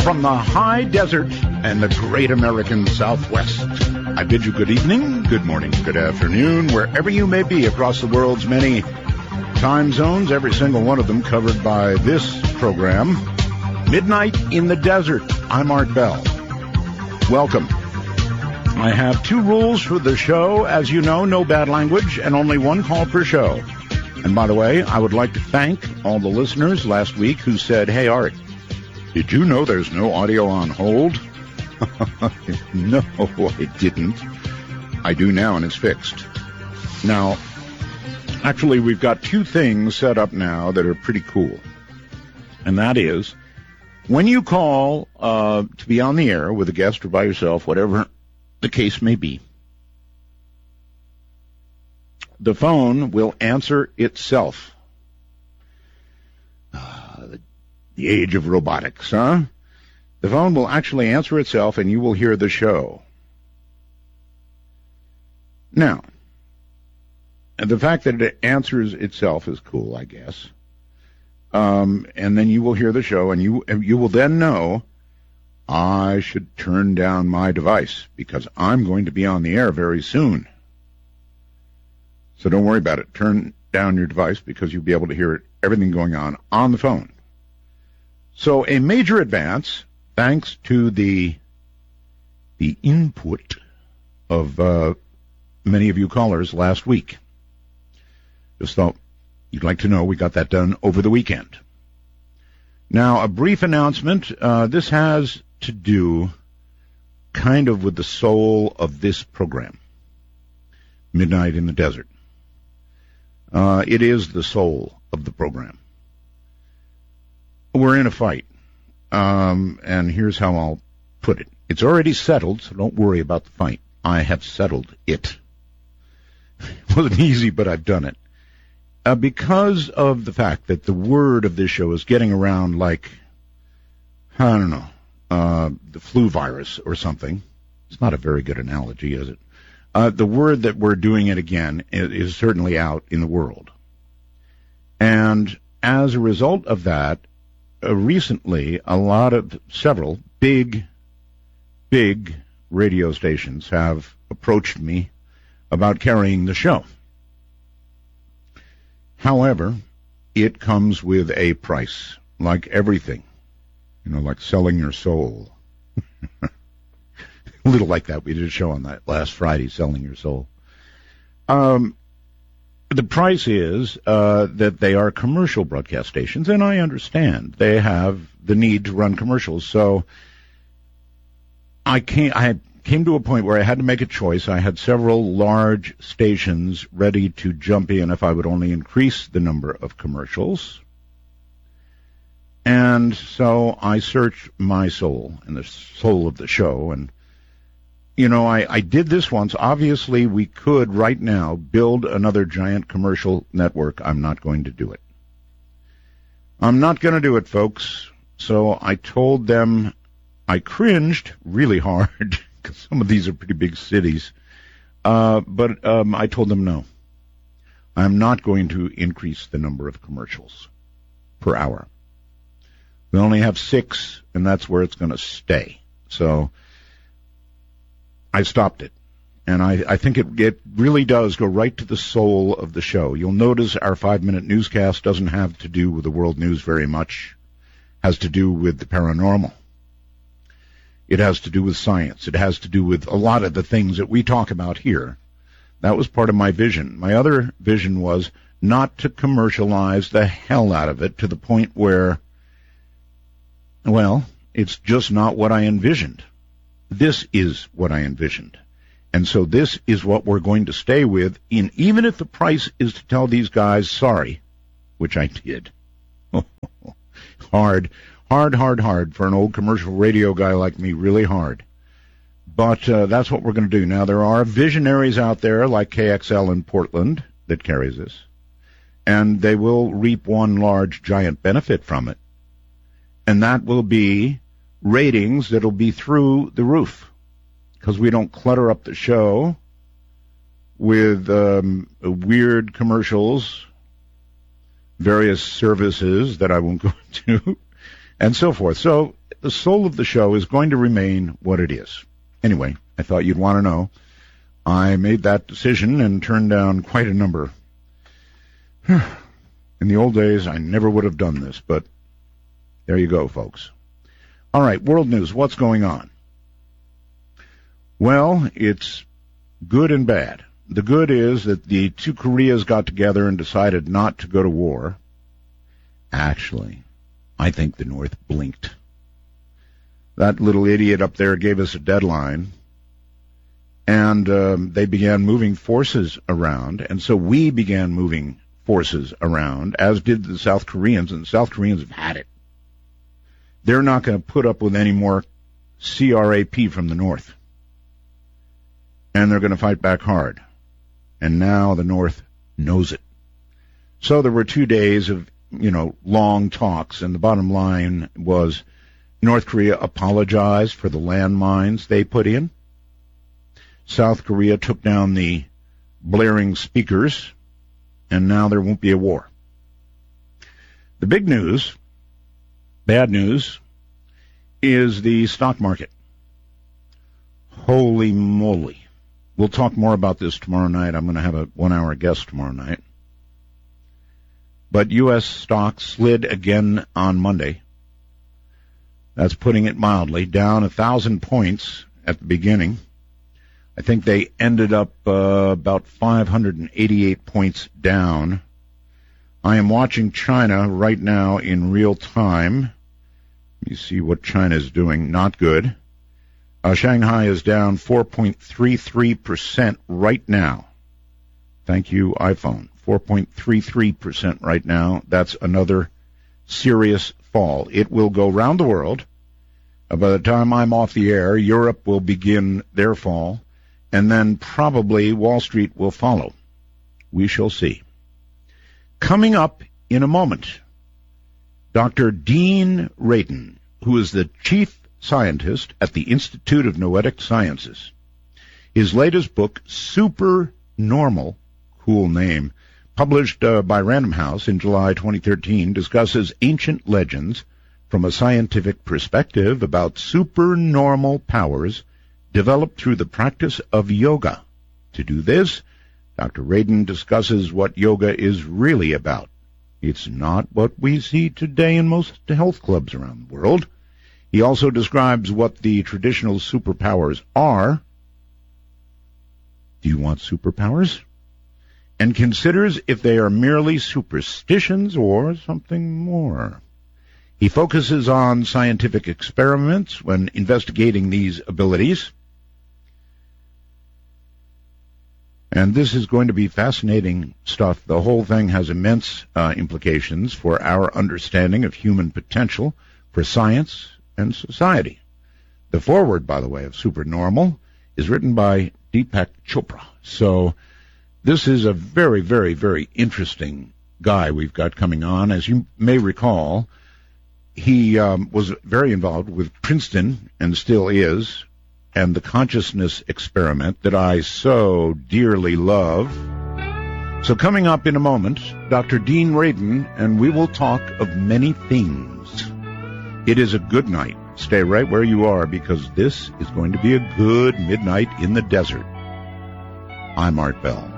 from the high desert and the great American Southwest. I bid you good evening, good morning, good afternoon, wherever you may be across the world's many time zones, every single one of them covered by this program. Midnight in the Desert. I'm Art Bell. Welcome. I have two rules for the show. As you know, no bad language and only one call per show. And by the way, I would like to thank all the listeners last week who said, "Hey, Art, did you know there's no audio on hold?" No, I didn't. I do now, and it's fixed. Now, actually, we've got two things set up now that are pretty cool. And that is, when you call to be on the air with a guest or by yourself, whatever the case may be, the phone will answer itself. The age of robotics, huh? The phone will actually answer itself, and you will hear the show. Now, the fact that it answers itself is cool, I guess. And then you will hear the show, and you will then know I should turn down my device because I'm going to be on the air very soon. So don't worry about it. Turn down your device because you'll be able to hear everything going on the phone. So a major advance, thanks to the input of many of you callers last week. Just thought you'd like to know we got that done over the weekend. Now, a brief announcement. This has to do kind of with the soul of this program, Midnight in the Desert. It is the soul of the program. We're in a fight, and here's how I'll put it. It's already settled, so don't worry about the fight. I have settled it. It wasn't easy, but I've done it. Because of the fact that the word of this show is getting around like, I don't know, the flu virus or something. It's not a very good analogy, is it? The word that we're doing it again is certainly out in the world. And as a result of that, recently, several big radio stations have approached me about carrying the show. However, it comes with a price, like everything. Like selling your soul. A little like that. We did a show on that last Friday, selling your soul. The price is that they are commercial broadcast stations, and I understand they have the need to run commercials. So I came to a point where I had to make a choice. I had several large stations ready to jump in if I would only increase the number of commercials. And so I searched my soul and the soul of the show, and I did this once. Obviously, we could right now build another giant commercial network. I'm not going to do it. I'm not going to do it, folks. So I told them, I cringed really hard, because some of these are pretty big cities. But I told them no. I'm not going to increase the number of commercials per hour. We only have 6, and that's where it's going to stay. So I stopped it, and I think it really does go right to the soul of the show. You'll notice our 5-minute newscast doesn't have to do with the world news very much. It has to do with the paranormal. It has to do with science. It has to do with a lot of the things that we talk about here. That was part of my vision. My other vision was not to commercialize the hell out of it to the point where, well, it's just not what I envisioned. This is what I envisioned. And so this is what we're going to stay with, even if the price is to tell these guys sorry, which I did. Hard for an old commercial radio guy like me, really hard. But that's what we're going to do. Now, there are visionaries out there like KXL in Portland that carries this, and they will reap one large, giant benefit from it, and that will be ratings that'll be through the roof, because we don't clutter up the show with weird commercials, various services that I won't go into, and so forth. So the soul of the show is going to remain what it is. Anyway, I thought you'd want to know. I made that decision and turned down quite a number. In the old days, I never would have done this, but there you go, folks. All right, world news. What's going on? Well, it's good and bad. The good is that the two Koreas got together and decided not to go to war. Actually, I think the North blinked. That little idiot up there gave us a deadline, and they began moving forces around, and so we began moving forces around, as did the South Koreans, and the South Koreans have had it. They're not going to put up with any more CRAP from the North, and they're going to fight back hard. And now the North knows it. So there were 2 days of, long talks, and the bottom line was North Korea apologized for the landmines they put in. South Korea took down the blaring speakers, and now there won't be a war. The big news, bad news, is the stock market. Holy moly. We'll talk more about this tomorrow night. I'm going to have a 1-hour guest tomorrow night. But U.S. stocks slid again on Monday. That's putting it mildly. Down 1,000 points at the beginning. I think they ended up about 588 points down. I am watching China right now in real time. Let me see what China is doing. Not good. Shanghai is down 4.33% right now. Thank you, iPhone. 4.33% right now. That's another serious fall. It will go round the world. By the time I'm off the air, Europe will begin their fall, and then probably Wall Street will follow. We shall see. Coming up in a moment, Dr. Dean Radin, who is the chief scientist at the Institute of Noetic Sciences. His latest book, Supernormal, cool name, published by Random House in July 2013, discusses ancient legends from a scientific perspective about supernormal powers developed through the practice of yoga. To do this, Dr. Radin discusses what yoga is really about. It's not what we see today in most health clubs around the world. He also describes what the traditional superpowers are. Do you want superpowers? And considers if they are merely superstitions or something more. He focuses on scientific experiments when investigating these abilities. And this is going to be fascinating stuff. The whole thing has immense implications for our understanding of human potential, for science and society. The foreword, by the way, of Supernormal is written by Deepak Chopra. So this is a very, very, very interesting guy we've got coming on. As you may recall, he was very involved with Princeton, and still is, and the consciousness experiment that I so dearly love. So coming up in a moment, Dr. Dean Radin, and we will talk of many things. It is a good night. Stay right where you are, because this is going to be a good midnight in the desert. I'm Art Bell.